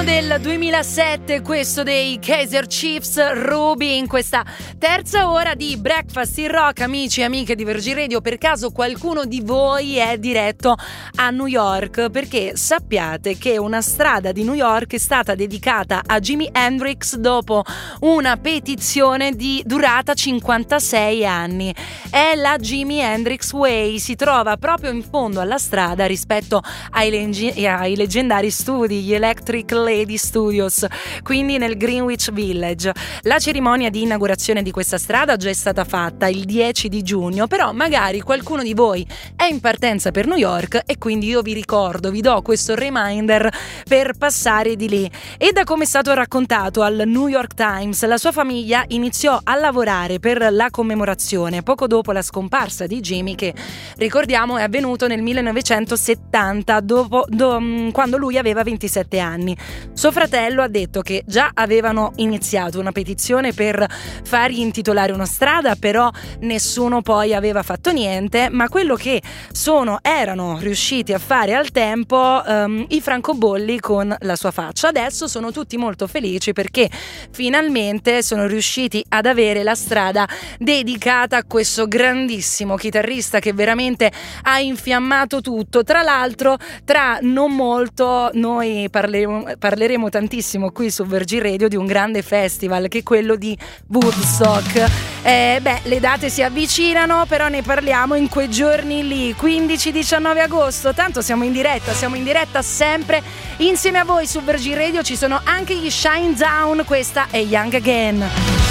del 2007, questo dei Kaiser Chiefs, Ruby, in questa terza ora di Breakfast in Rock. Amici e amiche di Virgin Radio, per caso qualcuno di voi è diretto a New York? Perché sappiate che una strada di New York è stata dedicata a Jimi Hendrix dopo una petizione di durata 56 anni. È la Jimi Hendrix Way, si trova proprio in fondo alla strada rispetto ai leggendari studi, gli Electric Lady Studios, quindi nel Greenwich Village. La cerimonia di inaugurazione di questa strada già è stata fatta il 10 di giugno, però magari qualcuno di voi è in partenza per New York e quindi io vi do questo reminder per passare di lì. E da come è stato raccontato al New York Times, la sua famiglia iniziò a lavorare per la commemorazione poco dopo la scomparsa di Jimi, che ricordiamo è avvenuto nel 1970, quando lui aveva 27 anni. Suo fratello ha detto che già avevano iniziato una petizione per fargli intitolare una strada, però nessuno poi aveva fatto niente, ma quello che erano riusciti a fare al tempo i francobolli con la sua faccia. Adesso sono tutti molto felici perché finalmente sono riusciti ad avere la strada dedicata a questo grandissimo chitarrista che veramente ha infiammato tutto. Tra l'altro, tra non molto noi parleremo tantissimo qui su Virgin Radio di un grande festival che è quello di Woodstock. Le date si avvicinano, però ne parliamo in quei giorni lì, 15-19 agosto. Tanto siamo in diretta sempre insieme a voi su Virgin Radio. Ci sono anche gli Shine Down, questa è Young Again.